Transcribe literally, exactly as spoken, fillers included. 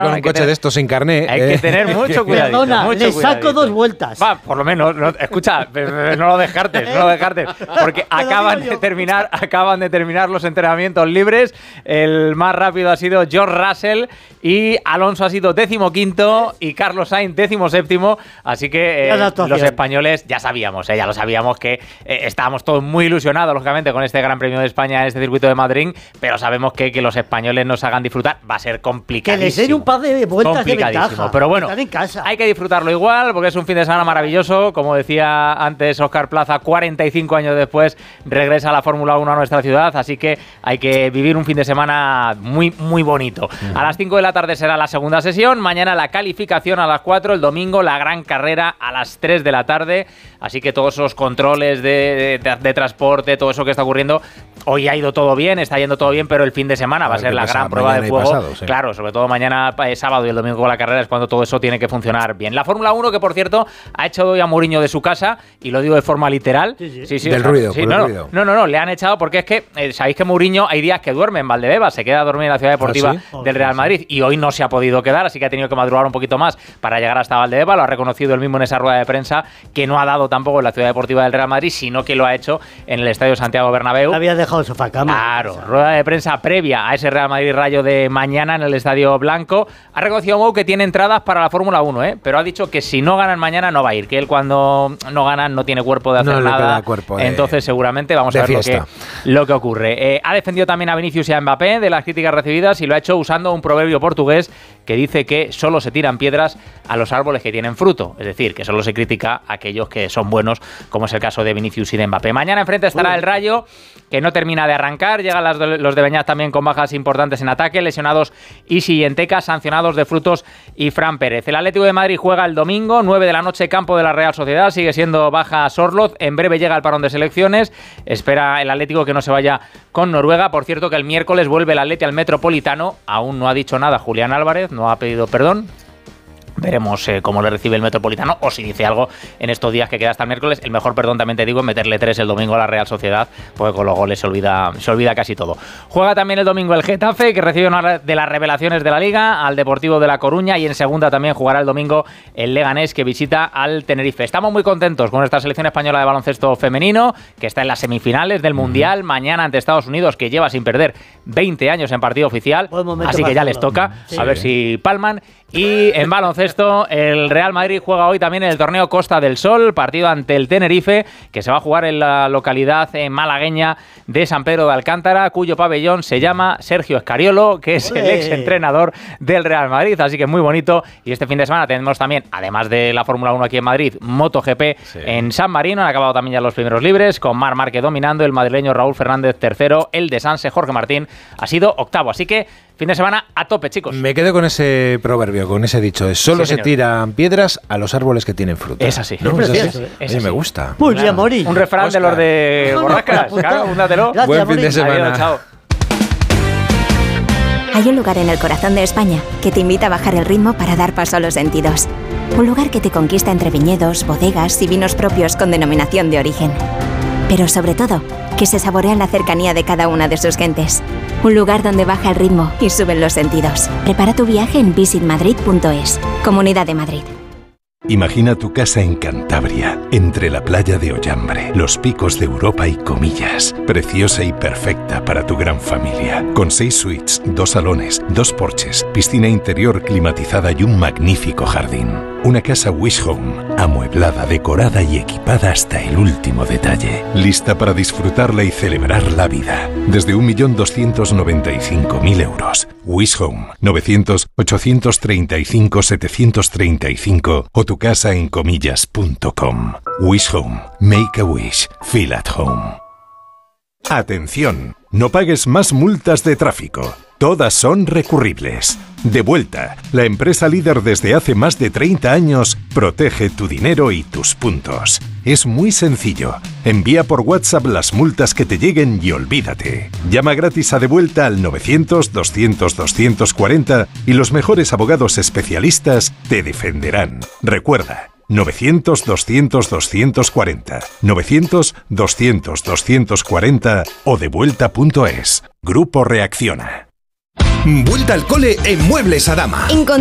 Con un coche tener, de estos sin carné. Hay eh. que tener mucho cuidado. Perdona, mucho le saco cuidadito. dos vueltas. Va, por lo menos, no, escucha, no lo descartes, no lo descartes. Porque acaban de, terminar, acaban de terminar los entrenamientos libres. El más rápido ha sido George Russell y Alonso ha sido décimo quinto y Carlos Sainz décimo séptimo. Así que eh, los españoles ya sabíamos, eh, ya lo sabíamos que eh, estábamos todos muy ilusionados, lógicamente, con este Gran Premio de España en este circuito de Madrid. Pero sabemos que que los españoles nos hagan disfrutar va a ser complicadísimo. Que les den un par de vueltas de ventaja. Pero bueno, en casa. Hay que disfrutarlo igual porque es un fin de semana maravilloso. Como decía antes Óscar Plaza, cuarenta y cinco años después regresa la Fórmula uno a nuestra ciudad, así que hay que vivir un fin de semana muy, muy bonito. Uh-huh. A las cinco de la tarde será la segunda sesión, mañana la calificación a las cuatro, el domingo la gran carrera a las tres de la tarde, así que todos esos controles de, de, de transporte, todo eso que está ocurriendo, hoy ha ido todo bien, está yendo todo bien, pero el fin de semana a va a ser la gran prueba de fuego. Pasado, sí. Claro, sobre todo mañana, eh, sábado y el domingo con la carrera es cuando todo eso tiene que funcionar bien. La Fórmula uno, que por cierto, ha echado hoy a Mourinho de su casa, y lo digo de forma literal. Sí, sí. Sí, sí, del o sea, ruido, sí, por no, el no, ruido. No, no, no, le han echado porque es que, eh, sabéis que Mourinho hay días que duerme en Valdebebas, se queda a dormir en la ciudad deportiva ¿Ah, sí? del Real Madrid, y hoy no se ha podido quedar, así que ha tenido que madrugar un poquito más para llegar hasta Valdebebas. Lo ha reconocido él mismo en esa rueda de prensa, que no ha dado tampoco en la ciudad deportiva del Real Madrid, sino que lo ha hecho en el Estadio Santiago Bernabéu. Había dejado el sofá cama. Claro, rueda de prensa previa a ese Real Madrid Rayo de mañana en el Estadio Blanco. Ha reconocido Mou que tiene entradas para la Fórmula uno, ¿eh? Pero ha dicho que si no ganan mañana no va a ir, que él cuando no ganan no tiene cuerpo de hacer no nada. Cuerpo de, Entonces seguramente vamos a ver lo que, lo que ocurre. Eh, ha defendido también a Vinicius y a Mbappé de las críticas recibidas, y lo ha hecho usando un proverbio portugués que dice que solo se tiran piedras a los árboles que tienen fruto. Es decir, que solo se critica a aquellos que son buenos, como es el caso de Vinicius y de Mbappé. Mañana enfrente estará el Rayo, que no termina de arrancar. Llegan las de, los de Beñat también con bajas importantes en ataque. Lesionados Isi y Enteca, sancionados de Frutos y Fran Pérez. El Atlético de Madrid juega el domingo, nueve de la noche, campo de la Real Sociedad. Sigue siendo baja Sorloz. En breve llega el parón de selecciones. Espera el Atlético que no se vaya con Noruega. Por cierto, que el miércoles vuelve el Atleti al Metropolitano. Aún no ha dicho nada Julián Álvarez, no ha pedido perdón. Veremos eh, cómo le recibe el Metropolitano, o si dice algo en estos días que queda hasta el miércoles. El mejor perdón, también te digo, es meterle tres el domingo a la Real Sociedad, porque con los goles se olvida, se olvida casi todo. Juega también el domingo el Getafe, que recibe una de las revelaciones de la Liga, al Deportivo de La Coruña, y en segunda también jugará el domingo el Leganés, que visita al Tenerife. Estamos muy contentos con nuestra selección española de baloncesto femenino, que está en las semifinales del Mundial, mañana ante Estados Unidos, que lleva sin perder veinte años en partido oficial, así que ya les toca, sí. a ver si palman. Y en baloncesto, el Real Madrid juega hoy también en el torneo Costa del Sol, partido ante el Tenerife, que se va a jugar en la localidad malagueña de San Pedro de Alcántara, cuyo pabellón se llama Sergio Escariolo, que es el ex entrenador del Real Madrid, así que es muy bonito. Y este fin de semana tenemos también, además de la Fórmula uno aquí en Madrid, MotoGP sí. en San Marino. Han acabado también ya los primeros libres, con Marc Márquez dominando, el madrileño Raúl Fernández tercero, el de Sanse Jorge Martín ha sido octavo, así que fin de semana a tope, chicos. Me quedo con ese proverbio, con ese dicho. Es solo sí, se tiran piedras a los árboles que tienen fruta. Es así. ¿No? Es así. Es así. así. Me gusta. Muy bien, Mori. Un refrán Oscar. de los de borrascas. Claro, úndatelo. Buen fin Mori. de semana. Adiós, chao. Hay un lugar en el corazón de España que te invita a bajar el ritmo para dar paso a los sentidos. Un lugar que te conquista entre viñedos, bodegas y vinos propios con denominación de origen. Pero sobre todo, que se saborea la cercanía de cada una de sus gentes. Un lugar donde baja el ritmo y suben los sentidos. Prepara tu viaje en visit madrid punto es. Comunidad de Madrid. Imagina tu casa en Cantabria, entre la playa de Ollambre, los picos de Europa y Comillas. Preciosa y perfecta para tu gran familia. Con seis suites, dos salones, dos porches, piscina interior climatizada y un magnífico jardín. Una casa Wish Home, amueblada, decorada y equipada hasta el último detalle. Lista para disfrutarla y celebrar la vida. Desde un millón doscientos noventa y cinco mil euros. Wish Home, novecientos, ochocientos treinta y cinco, setecientos treinta y cinco o tu casa en comillas punto com. Wish Home. Make a wish. Feel at home. Atención, no pagues más multas de tráfico. Todas son recurribles. Devuelta, la empresa líder desde hace más de treinta años, protege tu dinero y tus puntos. Es muy sencillo. Envía por WhatsApp las multas que te lleguen y olvídate. Llama gratis a Devuelta al novecientos, doscientos, doscientos cuarenta y los mejores abogados especialistas te defenderán. Recuerda, novecientos, doscientos, doscientos cuarenta, novecientos, doscientos, doscientos cuarenta o devuelta punto es. Grupo Reacciona. Vuelta al cole en Muebles Adama.